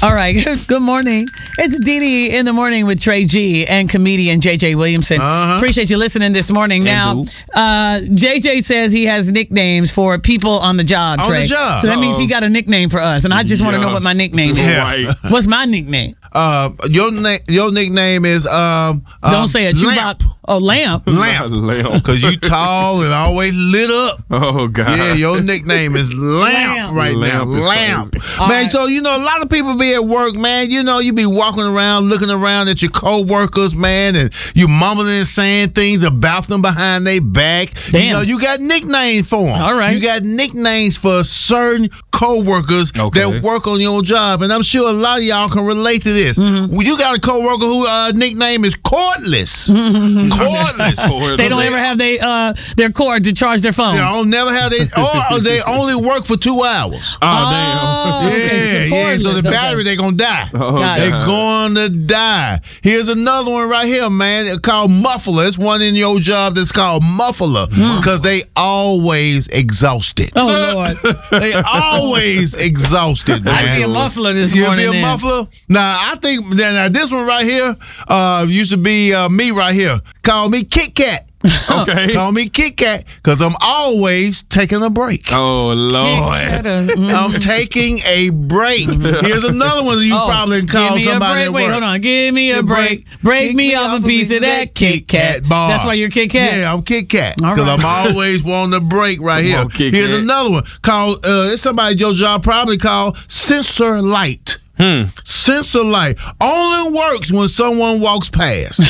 All right. Good morning. It's Dee Dee in the morning with Trey G and comedian JJ Williamson. Appreciate you listening this morning. Now, JJ says he has nicknames for people on the job, Trey. On the job. So that means he got a nickname for us, and I just want to know what my nickname is. Yeah. What's my nickname? Your nickname is Don't say a Lamp. Lamp. Lamp. Because you tall and always lit up. Oh, God. Yeah, your nickname is Lamp right now. Lamp. Man, so, a lot of people be at work, man. You be walking around, looking around at your co-workers, man, and you mumbling and saying things about them behind their back. Damn. You got nicknames for them. All right. You got nicknames for certain co-workers that work on your job, and I'm sure a lot of y'all can relate to this. Well, you got a co-worker who nickname is Cordless. Cordless. They don't ever have their cord to charge their phone. They don't never have or they only work for 2 hours. Oh, damn. Yeah. So the battery, they're going to die. They're going to die. Here's another one right here, man. It's called Muffler. It's one in your job that's called Muffler because they always exhausted. Oh, Lord. They always exhausted, man. I'd be a muffler this You'll morning. be a muffler? Now, I think this one right here used to be me right here. Call me Kit Kat. Okay. Call me Kit Kat because I'm always taking a break. Oh, Lord. I'm taking a break. Here's another one you probably can call somebody at work. Wait, hold on. Give me a break. Break me off a piece of that Kit Kat bar. That's why you're Kit Kat? Yeah, I'm Kit Kat. All Because right. I'm always wanting a break right here. Here's another one called, it's somebody at your job probably called Sensor Light. Sensor light only works when someone walks past.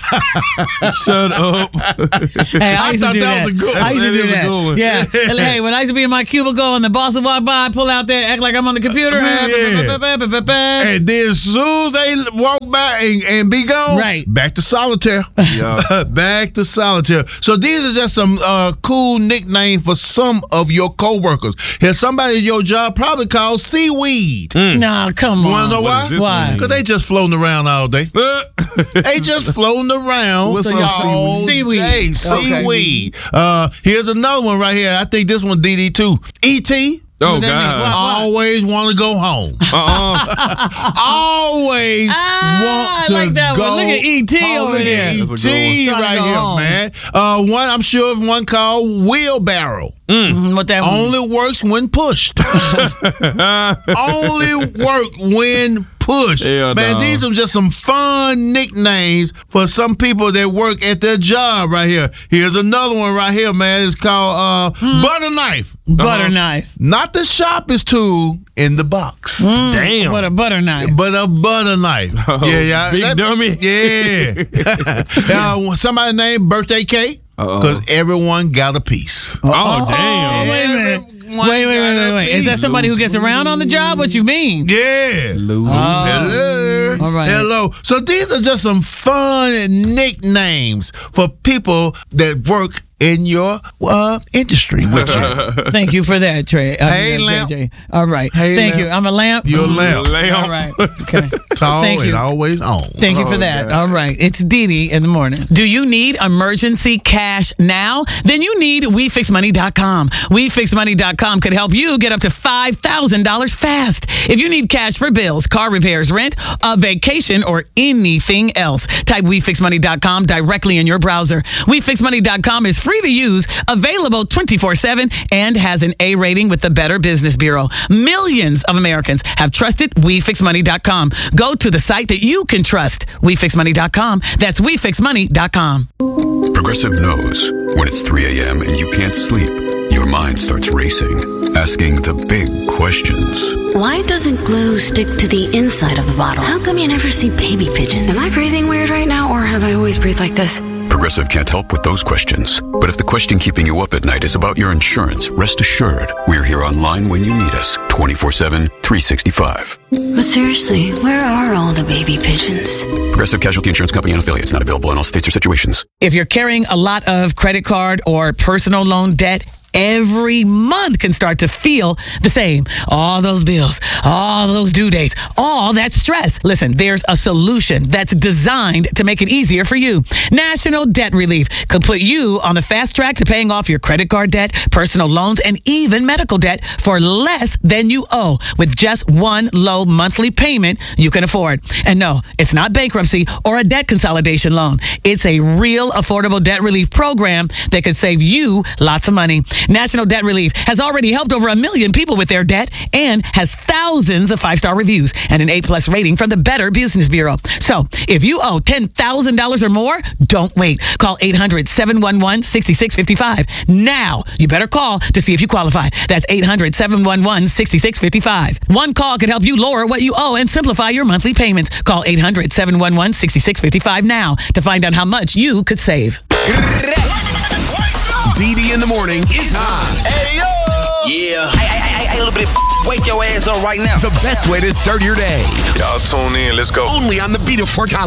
Shut up. Hey, I used to thought do that was a good one. I used to That do is a that. good one. Yeah. Hey, when I used to be in my cubicle and the boss would walk by, I pull out there, act like I'm on the computer. And then as soon as they walk by and be gone, Right. back to solitaire. Yeah. Back to solitaire. So these are just some cool nicknames for some of your coworkers. Here's somebody at your job probably called Seaweed. Nah, come on. You want to know why? this Why? Because they just floating around all day. They just floating around What's up, all Seaweed? day. Seaweed. Here's another one right here. I think this one DD too. E.T. Oh, What that mean? God. What? Always want to go home. Always want to I like that go one. Look at E.T. home. over Look there. at That's a good E.T. one. right Trying to go here, home. man. One I'm sure of one called Wheelbarrow. What that mean? Only works when pushed. Only work when pushed. Hell Man, no. these are just some fun nicknames for some people that work at their job right here. Here's another one right here, man. It's called Butter Knife. Butter knife. Not the sharpest tool in the box. Damn. What a butter knife. But a butter knife. Yeah. Big dummy. Yeah. Somebody named Birthday Cake. Because everyone got a piece. Oh, damn. Wait a minute. Everyone Wait. got a Is that piece. somebody who gets around on the job? What you mean? Yeah. Hello. All right. Hello. So these are just some fun nicknames for people that work in your industry with you. Thank you for that, Trey. Hey, Lamp. JJ. All right. Hey, Thank Lamp. you. I'm a lamp. You're a lamp. All right. Okay. Tall Thank and you. always on. Thank you for that. All right. It's Dee Dee in the morning. Do you need emergency cash now? Then you need WeFixMoney.com. WeFixMoney.com could help you get up to $5,000 fast. If you need cash for bills, car repairs, rent, a vacation, or anything else, type WeFixMoney.com directly in your browser. WeFixMoney.com is free to use, available 24/7, and has an A rating with the Better Business Bureau. Millions of Americans have trusted WeFixMoney.com. Go to the site that you can trust. WeFixMoney.com. That's WeFixMoney.com. Progressive knows when it's 3 a.m. and you can't sleep, your mind starts racing, asking the big questions. Why doesn't glue stick to the inside of the bottle? How come you never see baby pigeons? Am I breathing weird right now, or have I always breathed like this? Progressive can't help with those questions. But if the question keeping you up at night is about your insurance, rest assured, we're here online when you need us, 24/7, 365. But seriously, where are all the baby pigeons? Progressive Casualty Insurance Company and affiliates, not available in all states or situations. If you're carrying a lot of credit card or personal loan debt, every month can start to feel the same. All those bills, all those due dates, all that stress. Listen, there's a solution that's designed to make it easier for you. National Debt Relief could put you on the fast track to paying off your credit card debt, personal loans, and even medical debt for less than you owe with just one low monthly payment you can afford. And no, it's not bankruptcy or a debt consolidation loan. It's a real affordable debt relief program that could save you lots of money. National Debt Relief has already helped over 1 million people with their debt and has thousands of 5-star reviews and an A+ rating from the Better Business Bureau. So if you owe $10,000 or more, don't wait. Call 800-711-6655. Now, you better call to see if you qualify. That's 800-711-6655. One call could help you lower what you owe and simplify your monthly payments. Call 800-711-6655 now to find out how much you could save. DD in the morning is on. Hey, yo! Yeah. Hey, little bit. Wake your ass up right now. The best way to start your day. Y'all tune in. Let's go. Only on the Beat of 4